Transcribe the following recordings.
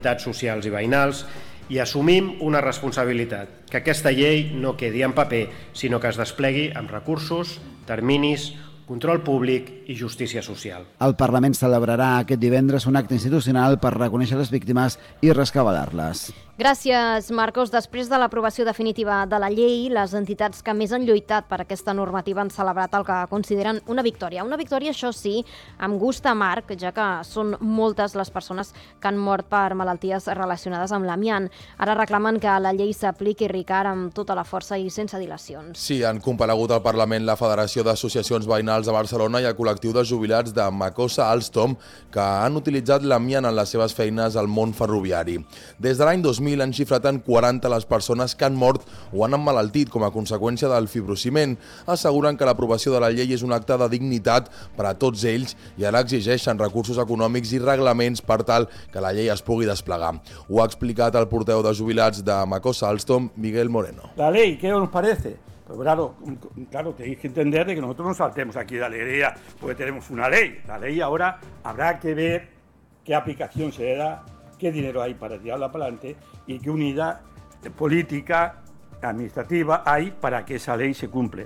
entitats socials i veïnals i assumim una responsabilitat, que aquesta llei no quedi en paper, sinó que es desplegui amb recursos, terminis, control públic i justícia social. El Parlament celebrarà aquest divendres un acte institucional per reconèixer les víctimes i rescabalar-les. Gràcies, Marcos. Després de l'aprovació definitiva de la llei, les entitats que més han lluitat per aquesta normativa han celebrat el que consideren una victòria. Una victòria, això sí, amb gust amarg, ja que són moltes les persones que han mort per malalties relacionades amb l'amiant. Ara reclamen que la llei s'apliqui, Ricard, amb tota la força i sense dilacions. Sí, han comparegut al Parlament la Federació d'Associacions Veïnals de Barcelona i el col·lectiu de jubilats de Macosa Alstom, que han utilitzat l'amiant en les seves feines al món ferroviari. Des de l'any 2000 han xifrat en 40 les persones que han mort o han emmalaltit com a conseqüència del fibrociment. Asseguren que l'aprovació de la llei és un acte de dignitat per a tots ells i ara exigeixen recursos econòmics i reglaments per tal que la llei es pugui desplegar. Ho ha explicat el portaveu de jubilats de Macosa Alstom, Miguel Moreno. La ley, ¿qué os parece? Pues claro, tenéis que entender de que nosotros no saltemos aquí de alegría porque tenemos una ley. La ley ahora habrá que ver qué aplicación se le da, qué dinero hay para tirarla para adelante y qué unidad política, administrativa hay para que esa ley se cumpla.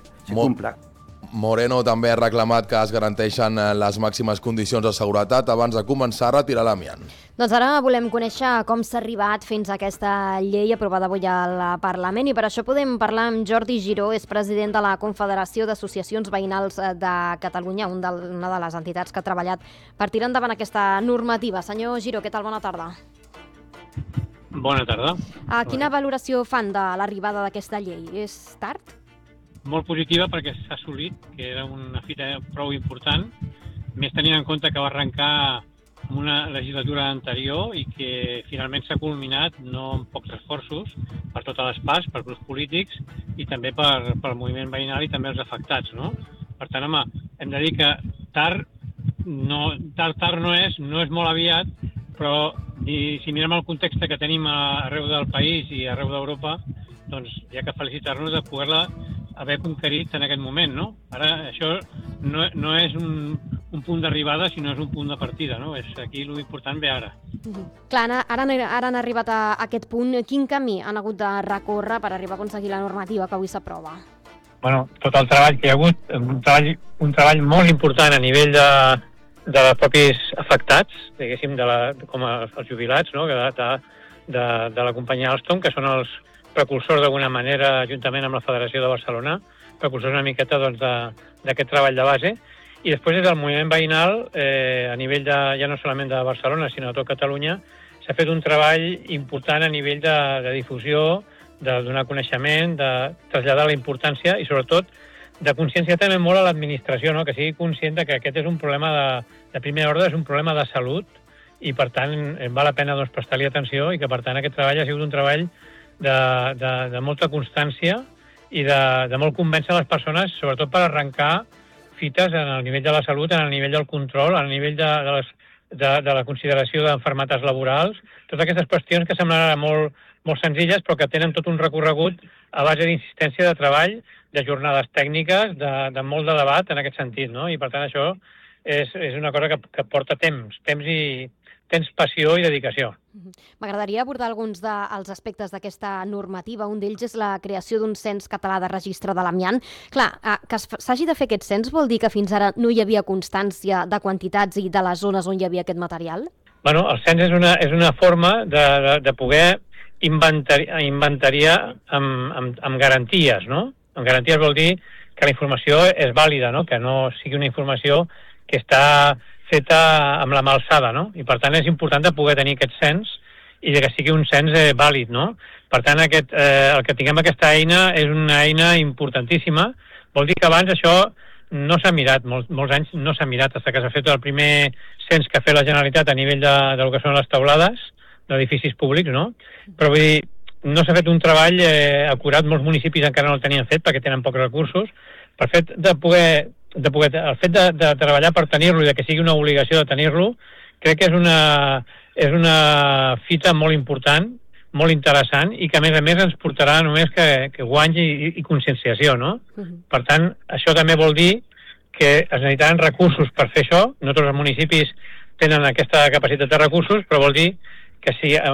Moreno també ha reclamat que es garanteixen les màximes condicions de seguretat abans de començar a retirar l'amiant. Doncs ara volem conèixer com s'ha arribat fins a aquesta llei aprovada avui al Parlament i per això podem parlar amb Jordi Giró, és president de la Confederació d'Associacions Veïnals de Catalunya, una de les entitats que ha treballat per tirar endavant aquesta normativa. Senyor Giró, què tal? Bona tarda. Bona tarda. Quina valoració fan de l'arribada d'aquesta llei? És tard? Molt positiva perquè s'ha assolit, que era una fita prou important, més tenint en compte que va arrencar amb una legislatura anterior i que finalment s'ha culminat no amb pocs esforços per totes les parts, per grups polítics i també pel moviment veïnal i també els afectats, no? Per tant, home, hem de dir que tard no és molt aviat, però si mirem el context que tenim arreu del país i arreu d'Europa, doncs hi ha que felicitar-nos de poder-la haver conquerit en aquest moment, no? Ara, això no és un punt d'arribada, sinó és un punt de partida, no? És aquí l'important ve ara. Clar, ara han arribat a aquest punt. Quin camí han hagut de recórrer per arribar a aconseguir la normativa que avui s'aprova? Bueno, tot el treball que hi ha hagut, un treball molt important a nivell de propis afectats, diguéssim, com els jubilats, no? de la companyia Alstom, que són els precursors d'alguna manera, juntament amb la Federació de Barcelona, precursors una miqueta d'aquest treball de base. I després des del moviment veïnal, a nivell ja no solament de Barcelona, sinó de tot Catalunya, s'ha fet un treball important a nivell de difusió, de donar coneixement, de traslladar la importància i sobretot de consciència també molt a l'administració, no? Que sigui conscient que aquest és un problema de primer ordre, és un problema de salut i per tant val la pena prestar-li atenció i que per tant aquest treball ha sigut un treball de molta constància i de molt convèncer les persones, sobretot per arrencar fites en el nivell de la salut, en el nivell del control, en el nivell de la consideració d'enfermetats laborals, totes aquestes qüestions que semblen ara molt senzilles però que tenen tot un recorregut a base d'insistència de treball, de jornades tècniques, de molt de debat en aquest sentit, no? I per tant això és una cosa que porta temps i tens passió i dedicació. M'agradaria abordar alguns dels aspectes d'aquesta normativa. Un d'ells és la creació d'un cens català de registre de l'amiant. Clar, que s'hagi de fer aquest cens vol dir que fins ara no hi havia constància de quantitats i de les zones on hi havia aquest material? Bueno, el cens és una forma de poder inventariar amb garanties, no? Amb garanties vol dir que la informació és vàlida, no? Que no sigui una informació que està feta amb la mà alçada, no? I per tant és important de poder tenir aquest cens i que sigui un cens vàlid, no? Per tant, el que tinguem aquesta eina és una eina importantíssima. Vol dir que abans això no s'ha mirat, molts anys no s'ha mirat, fins que s'ha fet el primer cens que ha fet la Generalitat a nivell del que són les teulades d'edificis públics, no? Però vull dir, no s'ha fet un treball acurat, molts municipis encara no el tenien fet perquè tenen pocs recursos. El fet de treballar per tenir-lo i que sigui una obligació de tenir-lo, crec que és una fita molt important, molt interessant i que a més ens portarà només que guanys i conscienciació, no? Per tant, això també vol dir que es necessitaran recursos per fer això. No tots els municipis tenen aquesta capacitat de recursos, però vol dir que sigui